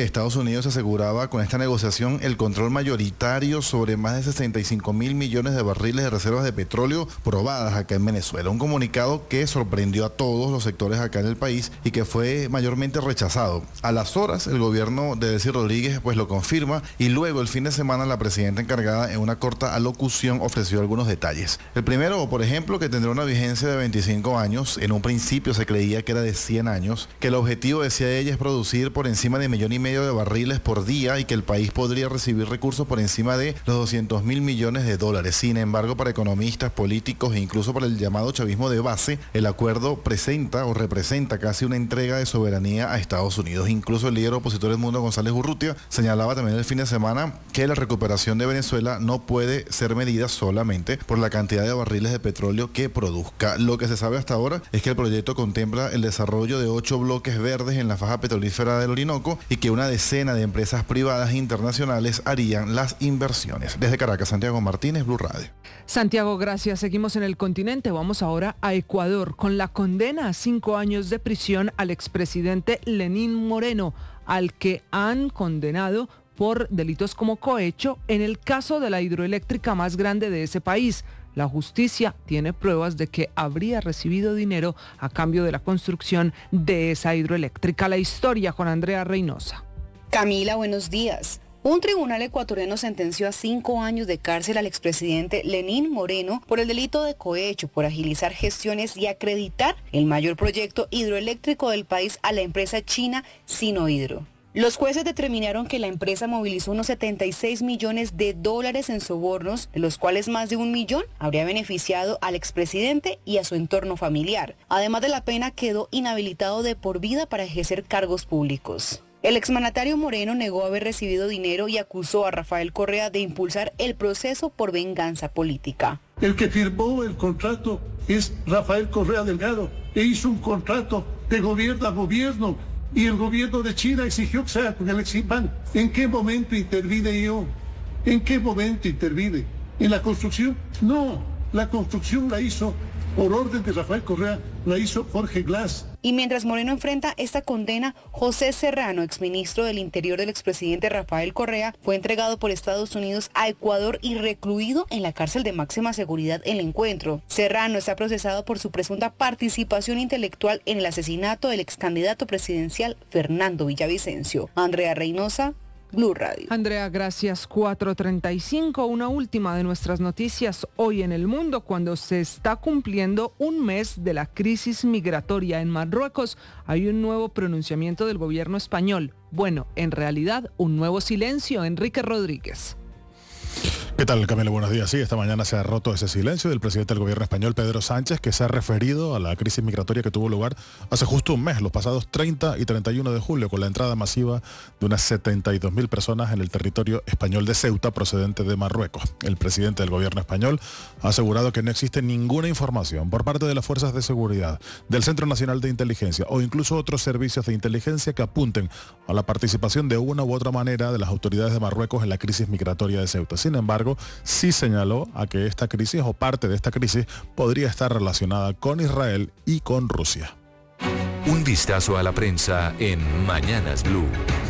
Estados Unidos aseguraba con esta negociación el control mayoritario sobre más de 65.000 millones de barriles de reservas de petróleo probadas acá en Venezuela. Un comunicado que sorprendió a todos los sectores acá en el país y que fue mayormente rechazado. A las horas, el gobierno de Delcy Rodríguez pues lo confirma, y luego el fin de semana la presidenta encargada en una corta alocución ofreció algunos detalles. El primero, por ejemplo, que tendrá una vigencia de 25 años. En un principio se creía que era de 100 años, que el objetivo, decía ella, es producir por encima de 1,5 millones de barriles por día y que el país podría recibir recursos por encima de los 200.000 millones de dólares. Sin embargo, para economistas, políticos e incluso para el llamado chavismo de base, el acuerdo presenta o representa casi una entrega de soberanía a Estados Unidos. Incluso el líder opositor Edmundo González Urrutia señalaba también el fin de semana que la recuperación de Venezuela no puede ser medida solamente por la cantidad de barriles de petróleo que produzca. Lo que se sabe hasta ahora es que el proyecto contempla el desarrollo de 8 bloques verdes en la faja petrolífera del Orinoco y que una decena de empresas privadas internacionales harían las inversiones. Desde Caracas, Santiago Martínez, Blue Radio. Santiago, gracias. Seguimos en el continente. Vamos ahora a Ecuador con la condena a 5 años de prisión al expresidente Lenín Moreno, al que han condenado por delitos como cohecho en el caso de la hidroeléctrica más grande de ese país. La justicia tiene pruebas de que habría recibido dinero a cambio de la construcción de esa hidroeléctrica. La historia con Andrea Reynosa. Camila, buenos días. Un tribunal ecuatoriano sentenció a 5 años de cárcel al expresidente Lenín Moreno por el delito de cohecho, por agilizar gestiones y acreditar el mayor proyecto hidroeléctrico del país a la empresa china Sinohydro. Los jueces determinaron que la empresa movilizó unos 76 millones de dólares en sobornos, de los cuales más de 1 millón habría beneficiado al expresidente y a su entorno familiar. Además de la pena, quedó inhabilitado de por vida para ejercer cargos públicos. El exmandatario Moreno negó haber recibido dinero y acusó a Rafael Correa de impulsar el proceso por venganza política. El que firmó el contrato es Rafael Correa Delgado e hizo un contrato de gobierno a gobierno. Y el gobierno de China exigió que sea con el Eximbank. ¿En qué momento intervine yo? ¿En qué momento intervine? ¿En la construcción? No, la construcción la hizo, por orden de Rafael Correa, la hizo Jorge Glass. Y mientras Moreno enfrenta esta condena, José Serrano, exministro del Interior del expresidente Rafael Correa, fue entregado por Estados Unidos a Ecuador y recluido en la cárcel de máxima seguridad El Encuentro. Serrano está procesado por su presunta participación intelectual en el asesinato del ex candidato presidencial Fernando Villavicencio. Andrea Reynosa, Blue Radio. Andrea, gracias. 4:35, una última de nuestras noticias hoy en el mundo, cuando se está cumpliendo un mes de la crisis migratoria en Marruecos. Hay un nuevo pronunciamiento del gobierno español. Bueno, en realidad, un nuevo silencio. Enrique Rodríguez. ¿Qué tal, Camila? Buenos días. Sí, esta mañana se ha roto ese silencio del presidente del gobierno español, Pedro Sánchez, que se ha referido a la crisis migratoria que tuvo lugar hace justo un mes, los pasados 30 y 31 de julio, con la entrada masiva de unas 72.000 personas en el territorio español de Ceuta, procedente de Marruecos. El presidente del gobierno español ha asegurado que no existe ninguna información por parte de las fuerzas de seguridad, del Centro Nacional de Inteligencia o incluso otros servicios de inteligencia que apunten a la participación de una u otra manera de las autoridades de Marruecos en la crisis migratoria de Ceuta. Sin embargo, sí señaló a que esta crisis o parte de esta crisis podría estar relacionada con Israel y con Rusia. Un vistazo a la prensa en Mañanas Blue.